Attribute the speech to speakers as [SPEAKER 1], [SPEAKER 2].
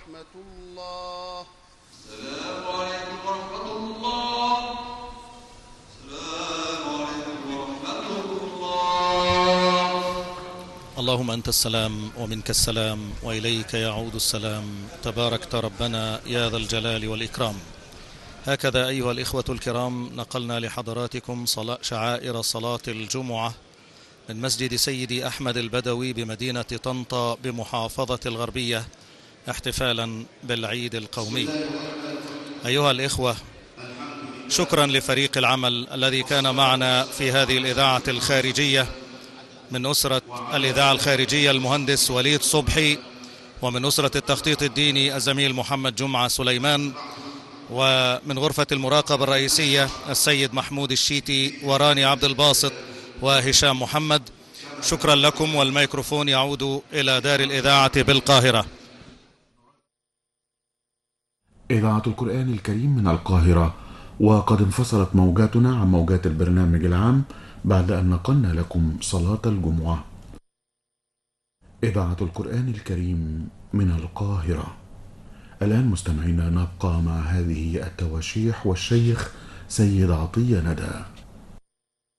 [SPEAKER 1] ورحمة الله.
[SPEAKER 2] السلام عليكم ورحمة الله. السلام عليكم ورحمة الله.
[SPEAKER 3] اللهم أنت السلام ومنك السلام وإليك يعود السلام، تباركت ربنا يا ذا الجلال والإكرام. هكذا أيها الإخوة الكرام نقلنا لحضراتكم شعائر صلاة الجمعة من مسجد سيدي أحمد البدوي بمدينة طنطا بمحافظة الغربية احتفالا بالعيد القومي. أيها الإخوة، شكرا لفريق العمل الذي كان معنا في هذه الإذاعة الخارجية، من أسرة الإذاعة الخارجية المهندس وليد صبحي، ومن أسرة التخطيط الديني الزميل محمد جمعة سليمان، ومن غرفة المراقبة الرئيسية السيد محمود الشيتي وراني عبد الباسط وهشام محمد. شكرا لكم، والميكروفون يعود إلى دار الإذاعة بالقاهرة.
[SPEAKER 4] إذاعة القرآن الكريم من القاهرة، وقد انفصلت موجاتنا عن موجات البرنامج العام بعد أن نقلنا لكم صلاة الجمعة. إذاعة القرآن الكريم من القاهرة. الآن مستمعينا نبقى مع هذه التواشيح والشيخ سيد عطية ندى.